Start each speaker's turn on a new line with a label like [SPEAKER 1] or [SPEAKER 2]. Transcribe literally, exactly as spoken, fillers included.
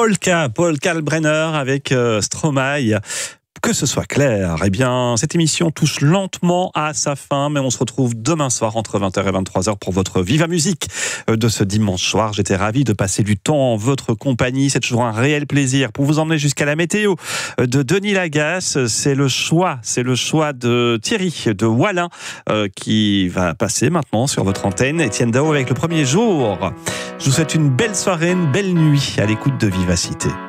[SPEAKER 1] Polka, Paul Kalkbrenner avec euh, Stromae. Que ce soit clair, eh bien, cette émission touche lentement à sa fin, mais on se retrouve demain soir entre vingt heures et vingt-trois heures pour votre Viva Musique de ce dimanche soir. J'étais ravi de passer du temps en votre compagnie. C'est toujours un réel plaisir pour vous emmener jusqu'à la météo de Denis Lagasse. C'est le choix, c'est le choix de Thierry de Wallin euh, qui va passer maintenant sur votre antenne. Étienne Dao avec le premier jour. Je vous souhaite une belle soirée, une belle nuit à l'écoute de Vivacité.